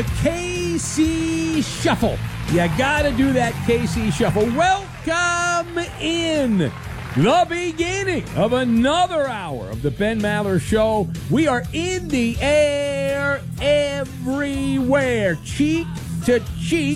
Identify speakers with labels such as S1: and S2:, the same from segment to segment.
S1: the KC Shuffle. You got to do that KC Shuffle. Welcome in the beginning of another hour of the Ben Maller Show. We are in the air everywhere, cheek to cheek,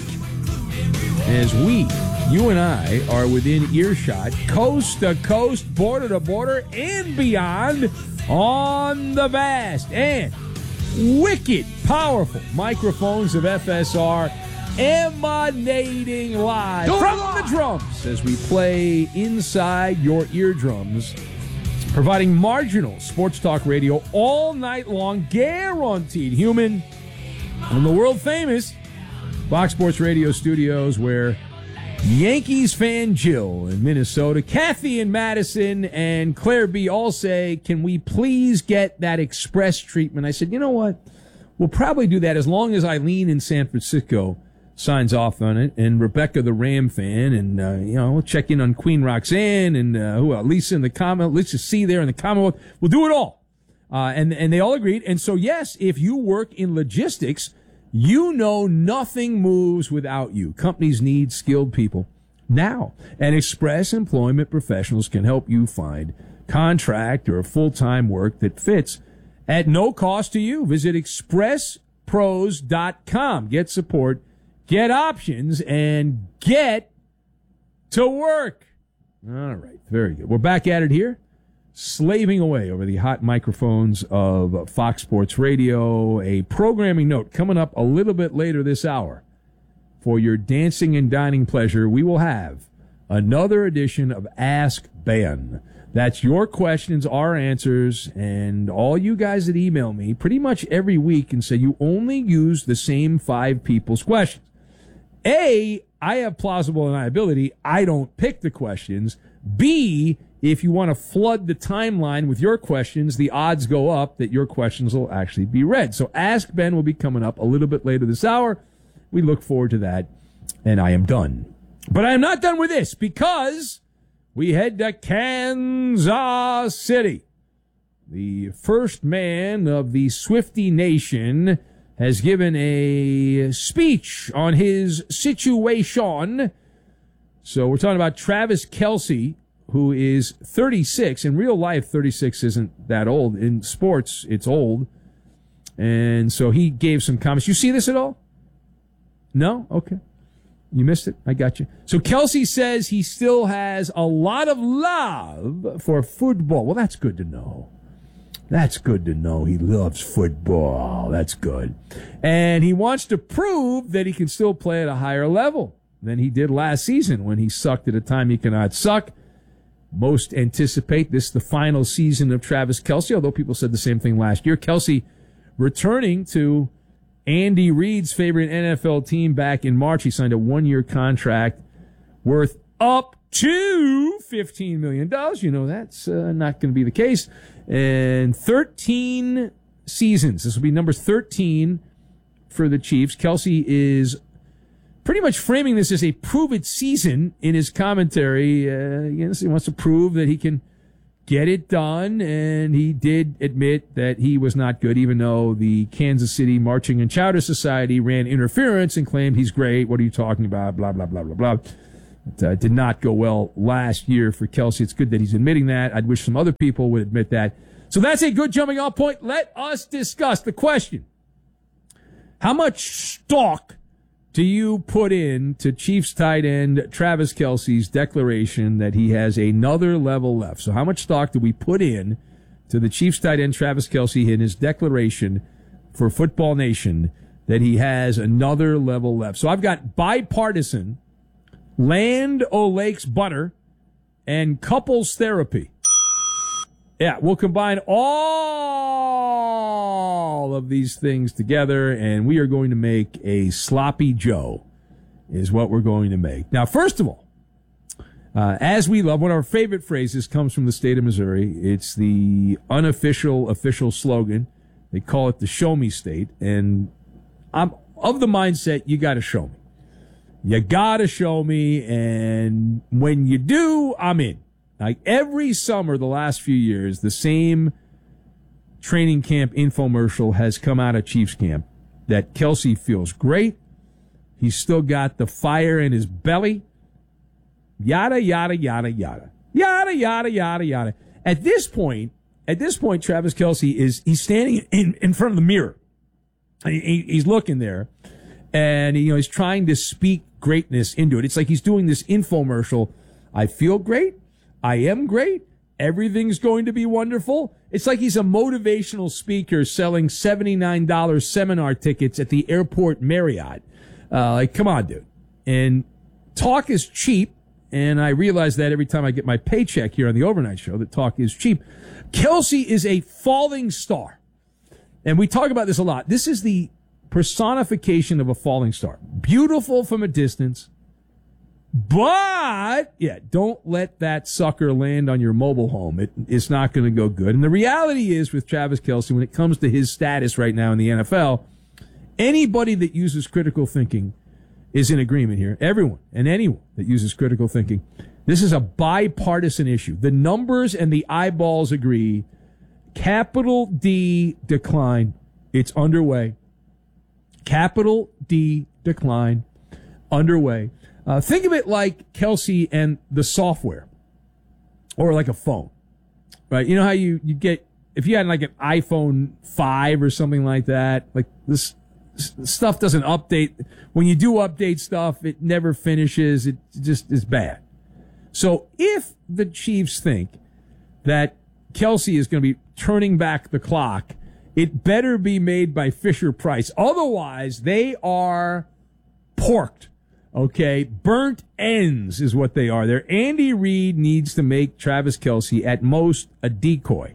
S1: as you and I, are within earshot, coast to coast, border to border, and beyond on the vast and wicked powerful microphones of FSR, emanating live from the drums as we play inside your eardrums, providing marginal sports talk radio all night long, guaranteed human, from the world famous Fox Sports Radio studios, where Yankees fan Jill in Minnesota, Kathy in Madison, and Claire B. all say, can we please get that express treatment? I said, you know what? We'll probably do that as long as Eileen in San Francisco signs off on it, and Rebecca the Ram fan, and, we'll check in on Queen Roxanne, and Lisa in the Commonwealth, Lisa C there in the Commonwealth. We'll do it all. And they all agreed. And so, yes, if you work in logistics, you know nothing moves without you. Companies need skilled people now, and Express Employment Professionals can help you find contract or full-time work that fits at no cost to you. Visit expresspros.com. Get support, get options, and get to work. All right, very good. We're back at it here, slaving away over the hot microphones of Fox Sports Radio. A programming note coming up a little bit later this hour. For your dancing and dining pleasure, we will have another edition of Ask Ben. That's your questions, our answers, and all you guys that email me pretty much every week and say you only use the same 5 people's questions. A, I have plausible deniability. I don't pick the questions. B, if you want to flood the timeline with your questions, the odds go up that your questions will actually be read. So Ask Ben will be coming up a little bit later this hour. We look forward to that, and I am done. But I am not done with this, because we head to Kansas City. The first man of the Swiftie Nation has given a speech on his situation. So we're talking about Travis Kelce, who is 36. In real life, 36 isn't that old. In sports, it's old. And so he gave some comments. You see this at all? No? Okay. You missed it? I got you. So Kelce says he still has a lot of love for football. Well, that's good to know. That's good to know. He loves football. That's good. And he wants to prove that he can still play at a higher level than he did last season when he sucked at a time he cannot suck. Most anticipate this the final season of Travis Kelce, although people said the same thing last year. Kelce returning to Andy Reid's favorite NFL team back in March. He signed a 1-year contract worth up to $15 million. You know that's not going to be the case. And 13 seasons. This will be number 13 for the Chiefs. Kelce is pretty much framing this as a prove-it season in his commentary. He wants to prove that he can get it done, and he did admit that he was not good, even though the Kansas City Marching and Chowder Society ran interference and claimed he's great. What are you talking about? Blah, blah, blah, blah, blah. It did not go well last year for Kelce. It's good that he's admitting that. I'd wish some other people would admit that. So that's a good jumping off point. Let us discuss the question. How much stock do you put in to Chiefs tight end Travis Kelce's declaration that he has another level left? So how much stock do we put in to the Chiefs tight end Travis Kelce in his declaration for Football Nation that he has another level left? So I've got bipartisan, Land O'Lakes butter, and couples therapy. Yeah, we'll combine all of these things together, and we are going to make a sloppy Joe, is what we're going to make. Now, first of all, as we love, one of our favorite phrases comes from the state of Missouri. It's the unofficial official slogan. They call it the Show Me State, and I'm of the mindset you got to show me. You got to show me, and when you do, I'm in. Like every summer the last few years, the same training camp infomercial has come out of Chiefs camp. that Kelce feels great. He's still got the fire in his belly. Yada, yada, yada, yada. Yada, yada, yada, yada. At this point, Travis Kelce he's standing in front of the mirror. He's looking there, and he's trying to speak greatness into it. It's like he's doing this infomercial. I feel great. I am great. Everything's going to be wonderful. It's like he's a motivational speaker selling $79 seminar tickets at the airport Marriott. Come on, dude. And talk is cheap, and I realize that every time I get my paycheck here on the overnight show, that talk is cheap. Kelce is a falling star. And we talk about this a lot. This is the personification of a falling star. Beautiful from a distance, but, don't let that sucker land on your mobile home. It's not going to go good. And the reality is with Travis Kelce, when it comes to his status right now in the NFL, anybody that uses critical thinking is in agreement here. Everyone and anyone that uses critical thinking. This is a bipartisan issue. The numbers and the eyeballs agree. Capital D decline. It's underway. Capital D decline. Underway. Think of it like Kelce and the software, or like a phone, right? You know how you get, if you had like an iPhone 5 or something like that, like this stuff doesn't update. When you do update stuff, it never finishes. It just is bad. So if the Chiefs think that Kelce is going to be turning back the clock, it better be made by Fisher-Price. Otherwise, they are porked. Okay, burnt ends is what they are. Andy Reid needs to make Travis Kelce at most a decoy.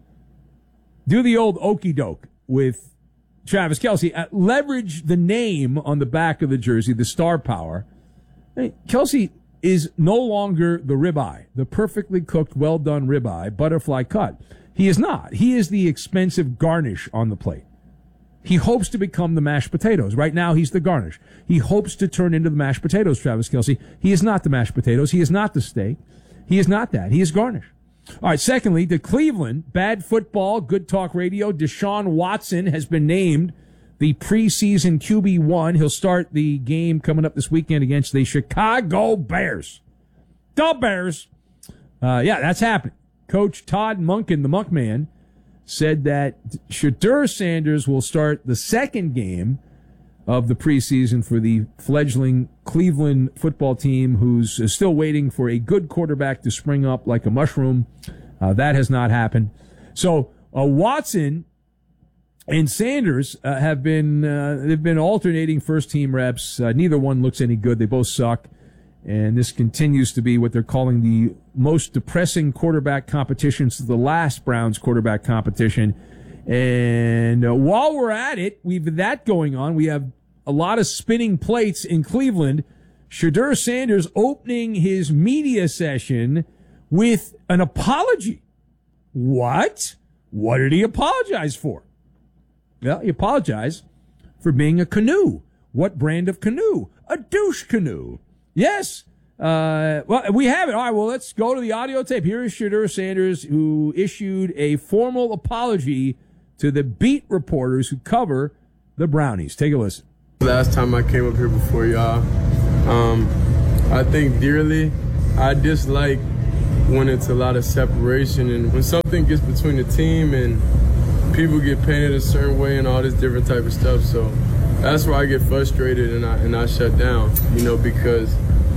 S1: Do the old okey doke with Travis Kelce. Leverage the name on the back of the jersey, the star power. Kelce is no longer the ribeye, the perfectly cooked, well done ribeye, butterfly cut. He is not. He is the expensive garnish on the plate. He hopes to become the mashed potatoes. Right now, he's the garnish. He hopes to turn into the mashed potatoes, Travis Kelce. He is not the mashed potatoes. He is not the steak. He is not that. He is garnish. All right, secondly, to Cleveland, bad football, good talk radio. Deshaun Watson has been named the preseason QB1. He'll start the game coming up this weekend against the Chicago Bears. The Bears. That's happening. Coach Todd Monken, the Monkman, said that Shedeur Sanders will start the second game of the preseason for the fledgling Cleveland football team, who's still waiting for a good quarterback to spring up like a mushroom. That has not happened. So Watson and Sanders have been they've been alternating first team reps. Neither one looks any good. They both suck. And this continues to be what they're calling the most depressing quarterback competition since the last Browns quarterback competition. And while we're at it, we've that going on. We have a lot of spinning plates in Cleveland. Shedeur Sanders opening his media session with an apology. What? What did he apologize for? Well, he apologized for being a canoe. What brand of canoe? A douche canoe. Yes. Well, we have it. All right, well, let's go to the audio tape. Here is Shedeur Sanders, who issued a formal apology to the beat reporters who cover the Brownies. Take a listen.
S2: Last time I came up here before y'all, I think dearly. I dislike when it's a lot of separation and when something gets between the team and people get painted a certain way and all this different type of stuff. So that's where I get frustrated and I shut down, because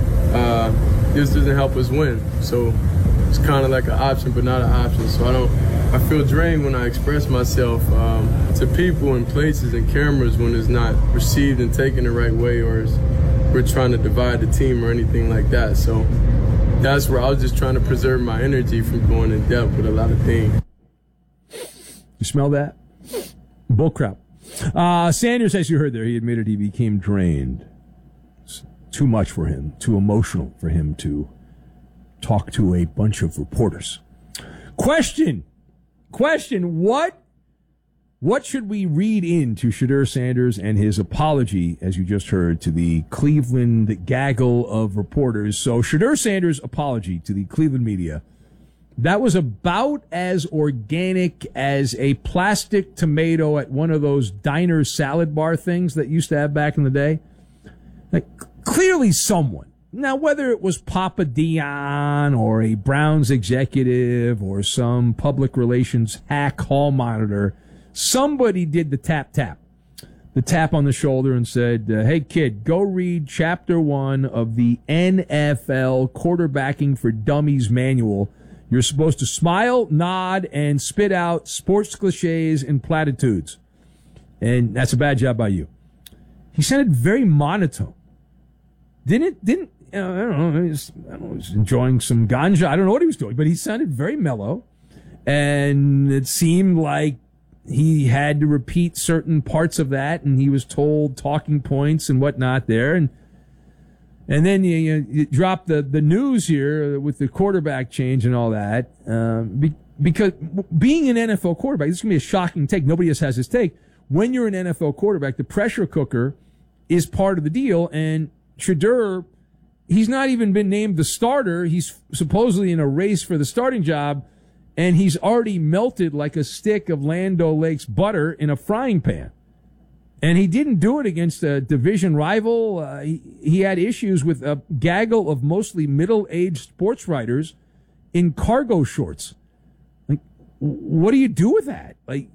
S2: this doesn't help us win. So it's kind of like an option, but not an option. So I feel drained when I express myself to people and places and cameras when it's not received and taken the right way, or we're trying to divide the team or anything like that. So that's where I was just trying to preserve my energy from going in depth with a lot of things.
S1: You smell that? Bullcrap. Sanders, as you heard there, he admitted he became drained. It's too much for him, too emotional for him to talk to a bunch of reporters. Question, what should we read into Shedeur Sanders and his apology, as you just heard, to the Cleveland gaggle of reporters? So Shedeur Sanders' apology to the Cleveland media That was about as organic as a plastic tomato at one of those diner salad bar things that used to have back in the day. Like, clearly someone. Now, whether it was Papa Dion or a Browns executive or some public relations hack hall monitor, somebody did the tap on the shoulder and said, hey, kid, go read chapter 1 of the NFL Quarterbacking for Dummies manual. You're supposed to smile, nod, and spit out sports cliches and platitudes. And that's a bad job by you. He sounded very monotone. I don't know, he was enjoying some ganja. I don't know what he was doing, but he sounded very mellow. And it seemed like he had to repeat certain parts of that, and he was told talking points and whatnot there. And then you drop the news here with the quarterback change and all that, because being an NFL quarterback, this is going to be a shocking take. Nobody else has this take. When you're an NFL quarterback, the pressure cooker is part of the deal, and Shedeur, he's not even been named the starter. He's supposedly in a race for the starting job, and he's already melted like a stick of Land O'Lakes butter in a frying pan. And he didn't do it against a division rival. He had issues with a gaggle of mostly middle-aged sports writers in cargo shorts. Like, what do you do with that? Like,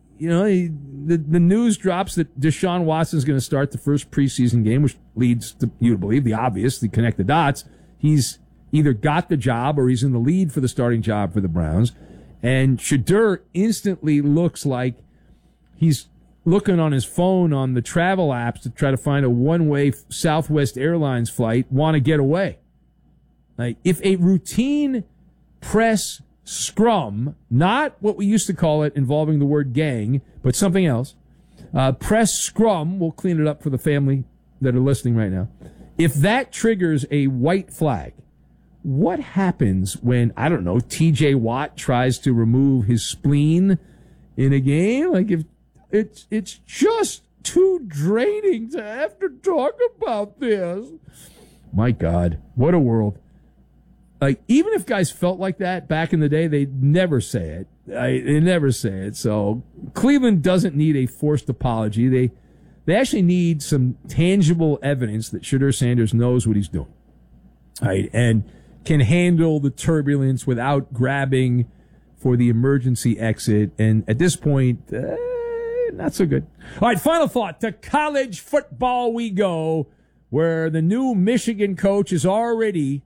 S1: the news drops that Deshaun Watson is going to start the first preseason game, which leads to you to believe the obvious, to connect the dots. He's either got the job or he's in the lead for the starting job for the Browns. And Shedeur instantly looks like he's looking on his phone on the travel apps to try to find a one-way Southwest Airlines flight, want to get away. Like, if a routine press scrum, not what we used to call it involving the word gang, but something else, press scrum, we'll clean it up for the family that are listening right now. If that triggers a white flag, what happens when, I don't know, TJ Watt tries to remove his spleen in a game? Like, if it's just too draining to have to talk about this. My God, what a world. Like, even if guys felt like that back in the day, they'd never say it. They never say it. So Cleveland doesn't need a forced apology. They actually need some tangible evidence that Shedeur Sanders knows what he's doing. Right? And can handle the turbulence without grabbing for the emergency exit. And at this point, not so good. All right, final thought. To college football we go, where the new Michigan coach is already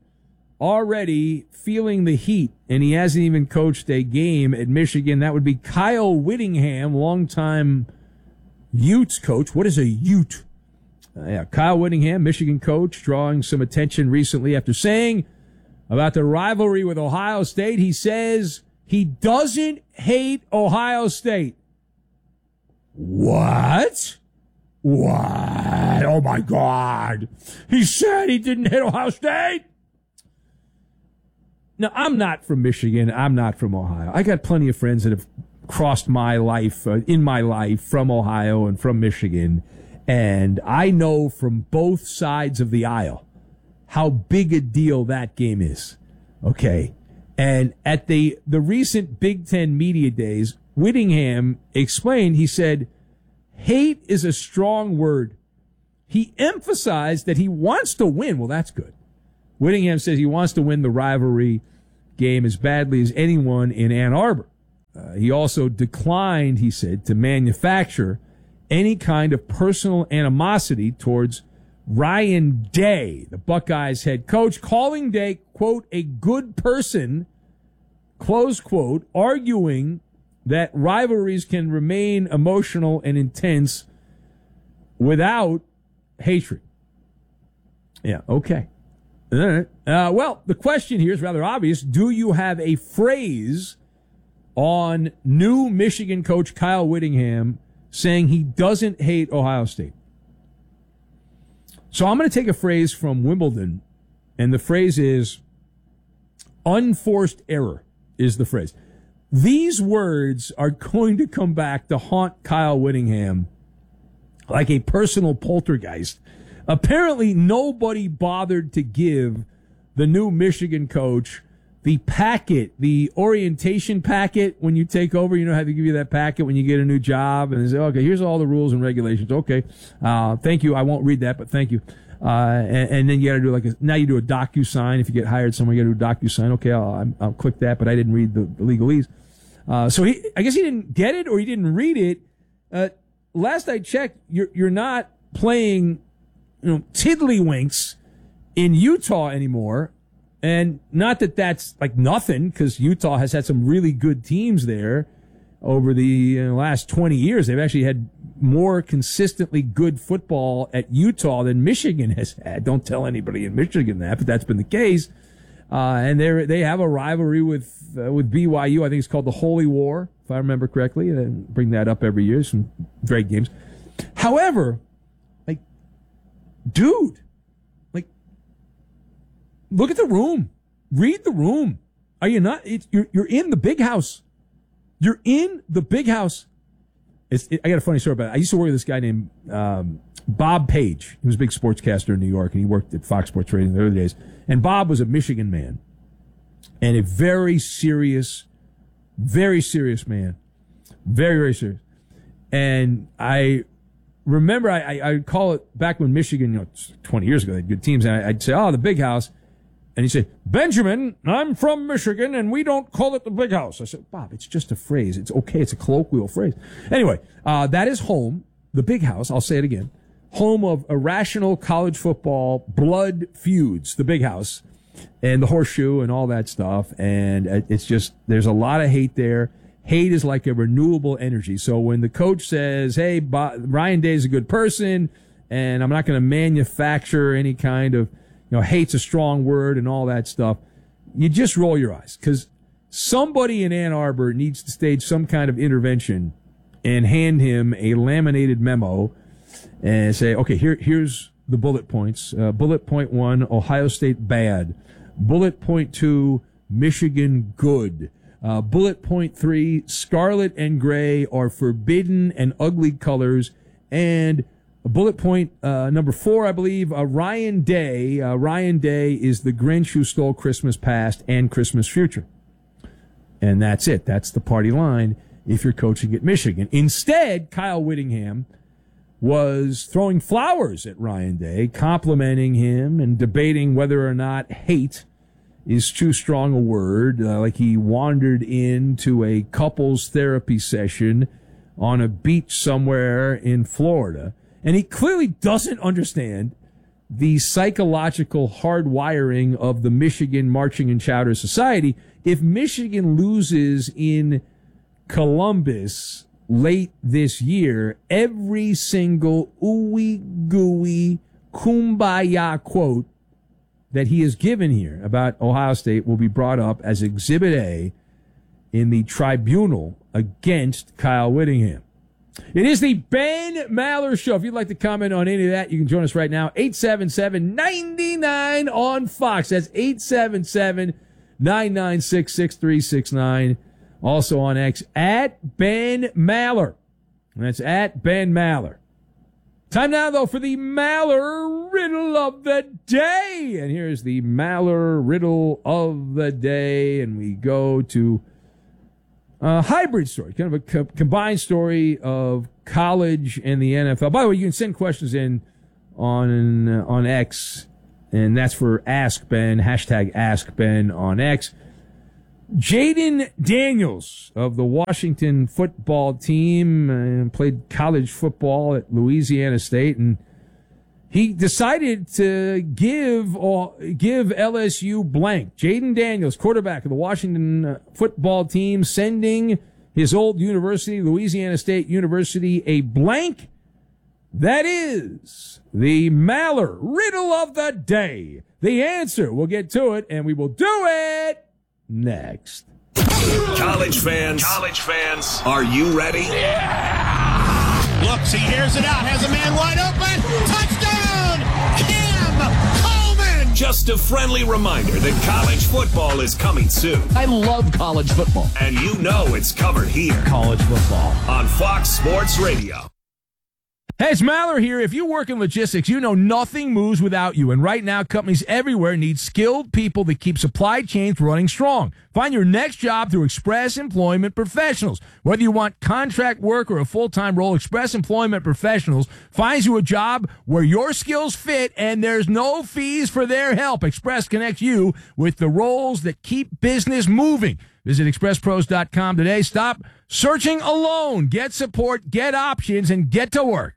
S1: feeling the heat, and he hasn't even coached a game at Michigan. That would be Kyle Whittingham, longtime Utes coach. What is a Ute? Kyle Whittingham, Michigan coach, drawing some attention recently after saying about the rivalry with Ohio State. He says he doesn't hate Ohio State. What? Oh, my God. He said he didn't hate Ohio State? Now, I'm not from Michigan. I'm not from Ohio. I got plenty of friends that have crossed my life, in my life, from Ohio and from Michigan. And I know from both sides of the aisle how big a deal that game is. Okay. And at the recent Big Ten Media Days, Whittingham explained, he said, hate is a strong word. He emphasized that he wants to win. Well, that's good. Whittingham says he wants to win the rivalry game as badly as anyone in Ann Arbor. He also declined, he said, to manufacture any kind of personal animosity towards Ryan Day, the Buckeyes head coach, calling Day, quote, a good person, close quote, arguing that rivalries can remain emotional and intense without hatred. Yeah, okay. Well, the question here is rather obvious. Do you have a phrase on new Michigan coach Kyle Whittingham saying he doesn't hate Ohio State? So I'm going to take a phrase from Wimbledon, and the phrase is unforced error is the phrase. These words are going to come back to haunt Kyle Whittingham like a personal poltergeist. Apparently, nobody bothered to give the new Michigan coach the packet, the orientation packet when you take over. You know how they give you that packet when you get a new job, and they say, okay, here's all the rules and regulations. Okay, thank you. I won't read that, but thank you. And then you got to do now you do a DocuSign. If you get hired somewhere, you got to do a DocuSign. Okay, I'll click that, but I didn't read the legalese. So I guess he didn't get it or he didn't read it. Last I checked, you're not playing, tiddlywinks in Utah anymore. And not that that's like nothing, because Utah has had some really good teams there over the last 20 years. They've actually had more consistently good football at Utah than Michigan has had. Don't tell anybody in Michigan that, but that's been the case. And they have a rivalry with BYU. I think it's called the Holy War, if I remember correctly. They bring that up every year. Some great games. However, dude, look at the room. Read the room. Are you not? You're in the big house. You're in the big house. I got a funny story about it. I used to work with this guy named Bob Page. He was a big sportscaster in New York, and he worked at Fox Sports Radio in the early days. And Bob was a Michigan man, and a very serious man. Very, very serious. And I remember I'd call it back when Michigan, 20 years ago, they had good teams, and I'd say, the big house. And he'd say, Benjamin, I'm from Michigan, and we don't call it the big house. I said, Bob, it's just a phrase. It's okay. It's a colloquial phrase. Anyway, that is home, the big house. I'll say it again. Home of irrational college football blood feuds, the big house, and the horseshoe and all that stuff. And it's just, there's a lot of hate there. Hate is like a renewable energy. So when the coach says, hey, Ryan Day is a good person, and I'm not going to manufacture any kind of, hate's a strong word and all that stuff, you just roll your eyes, because somebody in Ann Arbor needs to stage some kind of intervention and hand him a laminated memo and say, okay, here's the bullet points. Bullet point 1, Ohio State bad. Bullet point 2, Michigan good. Bullet point 3, scarlet and gray are forbidden and ugly colors. And bullet point number 4, I believe, Ryan Day. Ryan Day is the Grinch who stole Christmas past and Christmas future. And that's it. That's the party line if you're coaching at Michigan. Instead, Kyle Whittingham was throwing flowers at Ryan Day, complimenting him and debating whether or not hate is too strong a word. Like he wandered into a couples therapy session on a beach somewhere in Florida. And he clearly doesn't understand the psychological hardwiring of the Michigan Marching and Chowder Society. If Michigan loses in Columbus late this year, every single ooey gooey kumbaya quote that he has given here about Ohio State will be brought up as Exhibit A in the tribunal against Kyle Whittingham. It is the Ben Maller Show. If you'd like to comment on any of that, you can join us right now. 877-99 on Fox. That's 877-996-6369. Also on X, at Ben Maller. That's at Ben Maller. Time now, though, for the Maller Riddle of the Day. And here's the Maller Riddle of the Day. And we go to a hybrid story, kind of a combined story of college and the NFL. By the way, you can send questions in on X, and that's for Ask Ben, hashtag Ask Ben on X. Jaden Daniels of the Washington football team played college football at Louisiana State, and he decided to give LSU blank. Jaden Daniels, quarterback of the Washington football team, sending his old university, Louisiana State University, a blank. That is the Maller Riddle of the Day. The answer, we'll get to it, and we will do it next.
S3: College fans, are you ready?
S4: Yeah! Looks, he airs it out, has a man wide open. Touchdown! Cam Coleman!
S3: Just a friendly reminder that college football is coming soon.
S5: I love college football.
S3: And you know it's covered here.
S5: College football.
S3: On Fox Sports Radio.
S1: Hey, it's Maller here. If you work in logistics, you know nothing moves without you. And right now, companies everywhere need skilled people that keep supply chains running strong. Find your next job through Express Employment Professionals. Whether you want contract work or a full-time role, Express Employment Professionals finds you a job where your skills fit and there's no fees for their help. Express connects you with the roles that keep business moving. Visit expresspros.com today. Stop searching alone. Get support, get options, and get to work.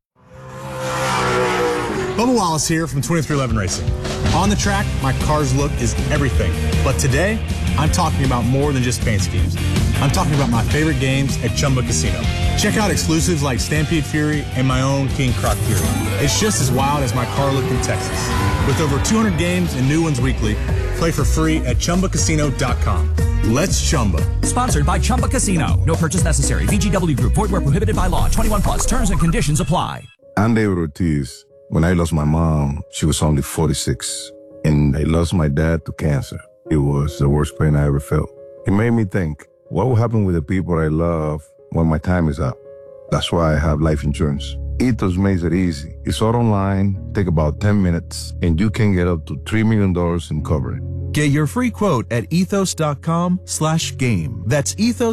S6: Bubba Wallace here from 2311 Racing. On the track, my car's look is everything. But today, I'm talking about more than just paint schemes. I'm talking about my favorite games at Chumba Casino. Check out exclusives like Stampede Fury and my own King Croc Fury. It's just as wild as my car look in Texas. With over 200 games and new ones weekly, play for free at ChumbaCasino.com. Let's Chumba.
S7: Sponsored by Chumba Casino. No purchase necessary. VGW Group. Void where prohibited by law. 21 plus. Terms and conditions apply.
S8: I'm David Ortiz. When I lost my mom, she was only 46. And I lost my dad to cancer. It was the worst pain I ever felt. It made me think, what will happen with the people I love when my time is up? That's why I have life insurance. Ethos makes it easy. It's all online, take about 10 minutes, and you can get up to $3 million in coverage.
S9: Get your free quote at ethos.com/game. That's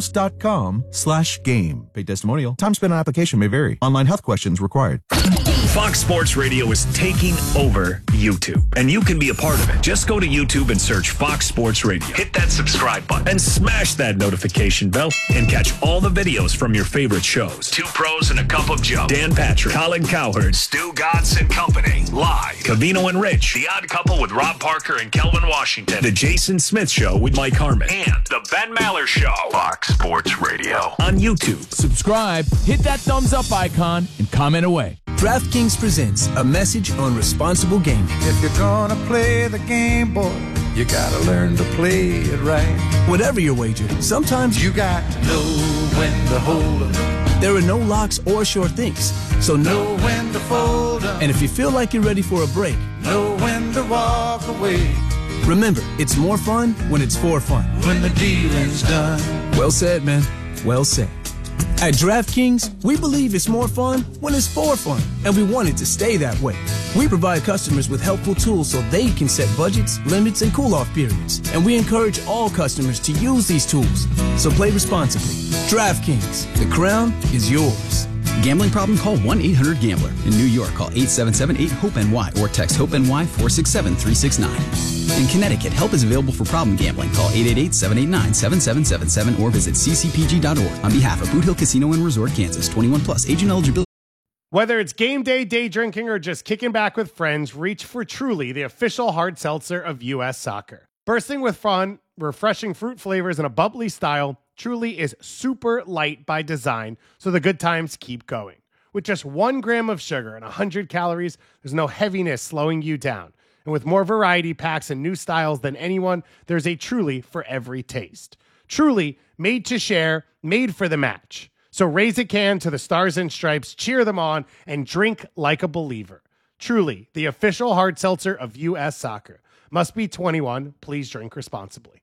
S9: ethos.com/game. Paid testimonial. Time spent on application may vary. Online health questions required.
S3: Fox Sports Radio is taking over YouTube, and you can be a part of it. Just go to YouTube and search Fox Sports Radio. Hit that subscribe button and smash that notification bell and catch all the videos from your favorite shows. Two Pros and a Cup of Joe. Dan Patrick, Colin Cowherd, Stu Gatz and Company. Live. Covino and Rich. The Odd Couple with Rob Parker and Kelvin Washington. The Jason Smith Show with Mike Harmon. And The Ben Maller Show. Fox Sports Radio on YouTube.
S5: Subscribe, hit that thumbs up icon, and comment away.
S10: DraftKings presents a message on responsible gaming.
S11: If you're gonna play the game, boy, you gotta learn to play it right.
S10: Whatever your wager, sometimes
S11: you got to know when to hold 'em.
S10: There are no locks or sure things, so
S11: know when to fold 'em.
S10: And if you feel like you're ready for a break,
S11: know when to walk away.
S10: Remember, it's more fun when it's for fun.
S11: When the dealing's done.
S10: Well said, man. Well said. At DraftKings, we believe it's more fun when it's for fun, and we want it to stay that way. We provide customers with helpful tools so they can set budgets, limits, and cool-off periods, and we encourage all customers to use these tools. So play responsibly. DraftKings, the crown is yours.
S12: Gambling problem? Call 1-800-GAMBLER. In New York, call 877-8-HOPE-NY or text HOPE-NY 467-369. In Connecticut, help is available for problem gambling. Call 888-789-7777 or visit ccpg.org. On behalf of Boot Hill Casino and Resort, Kansas, 21 plus, age and eligibility.
S13: Whether it's game day, day drinking, or just kicking back with friends, reach for Truly, the official hard seltzer of U.S. Soccer. Bursting with fun, refreshing fruit flavors, and a bubbly style, Truly is super light by design, so the good times keep going. With just 1 gram of sugar and 100 calories, there's no heaviness slowing you down. And with more variety packs and new styles than anyone, there's a Truly for every taste. Truly, made to share, made for the match. So raise a can to the Stars and Stripes, cheer them on, and drink like a believer. Truly, the official hard seltzer of U.S. Soccer. Must be 21. Please drink responsibly.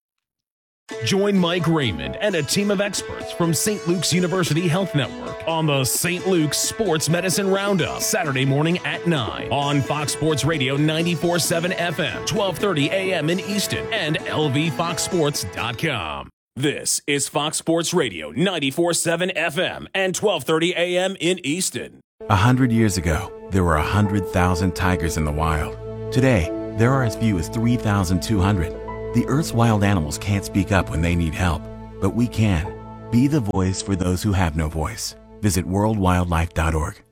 S14: Join Mike Raymond and a team of experts from St. Luke's University Health Network on the St. Luke's Sports Medicine Roundup, Saturday morning at 9 on Fox Sports Radio 94.7 FM, 1230 AM in Easton, and lvfoxsports.com. This is Fox Sports Radio 94.7 FM and 1230 AM in Easton.
S15: 100 years ago, there were 100,000 tigers in the wild. Today, there are as few as 3,200. The Earth's wild animals can't speak up when they need help, but we can. Be the voice for those who have no voice. Visit worldwildlife.org.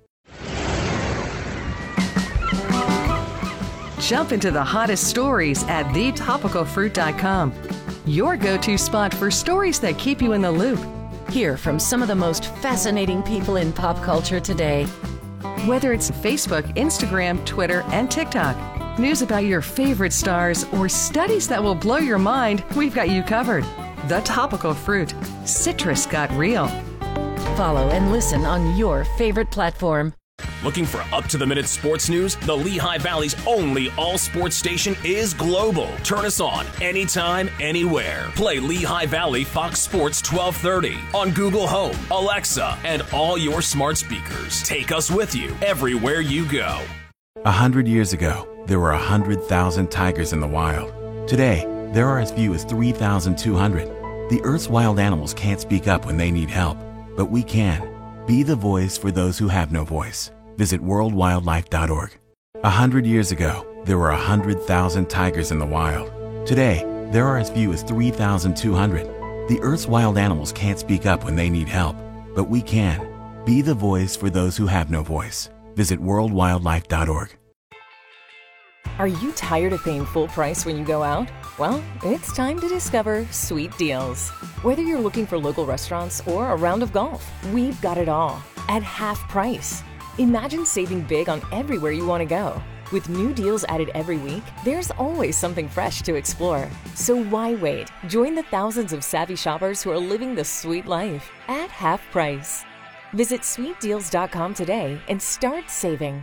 S16: Jump into the hottest stories at thetopicalfruit.com. Your go-to spot for stories that keep you in the loop.
S17: Hear from some of the most fascinating people in pop culture today.
S16: Whether it's Facebook, Instagram, Twitter, and TikTok, news about your favorite stars, or studies that will blow your mind, we've got you covered. The Topical Fruit. Citrus got real.
S17: Follow and listen on your favorite platform.
S14: Looking for up-to-the-minute sports news? The Lehigh Valley's only all-sports station is global. Turn us on anytime, anywhere. Play Lehigh Valley Fox Sports 1230 on Google Home, Alexa, and all your smart speakers. Take us with you everywhere you go.
S15: 100 years ago, there were 100,000 tigers in the wild. Today, there are as few as 3,200. The Earth's wild animals can't speak up when they need help, but we can. Be the voice for those who have no voice. Visit worldwildlife.org. 100 years ago, there were 100,000 tigers in the wild. Today, there are as few as 3,200. The Earth's wild animals can't speak up when they need help, but we can. Be the voice for those who have no voice. Visit worldwildlife.org.
S18: Are you tired of paying full price when you go out? Well, it's time to discover Sweet Deals. Whether you're looking for local restaurants or a round of golf, we've got it all at half price. Imagine saving big on everywhere you want to go. With new deals added every week, there's always something fresh to explore. So why wait? Join the thousands of savvy shoppers who are living the sweet life at half price. Visit sweetdeals.com today and start saving.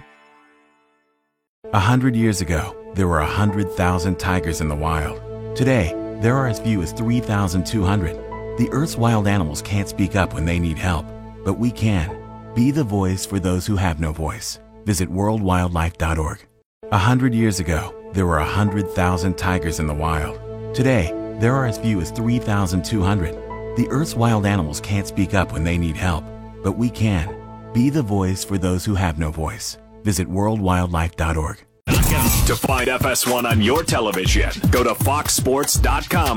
S15: 100 years ago, there were 100,000 tigers in the wild. Today, there are as few as 3,200. The Earth's wild animals can't speak up when they need help, but we can. Be the voice for those who have no voice. Visit worldwildlife.org. 100 years ago, there were 100,000 tigers in the wild. Today, there are as few as 3,200. The Earth's wild animals can't speak up when they need help, but we can. Be the voice for those who have no voice. Visit worldwildlife.org.
S3: To find FS1 on your television, go to foxsports.com.